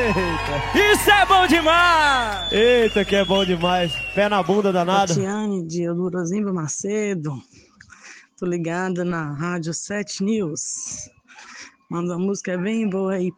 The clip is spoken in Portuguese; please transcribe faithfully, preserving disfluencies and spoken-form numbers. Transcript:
Eita. Isso é bom demais! Eita, que é bom demais. Pé na bunda danada. Tatiane de Eudorozimba Macedo. Tô ligada na Rádio sete News. Manda uma música bem boa aí